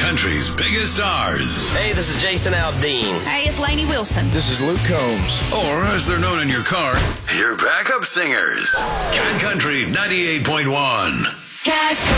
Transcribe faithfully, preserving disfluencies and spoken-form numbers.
Country's biggest stars. Hey, this is Jason Aldean. Hey, it's Lainey Wilson. This is Luke Combs. Or, as they're known in your car, your backup singers. Cat Country ninety-eight point one. Cat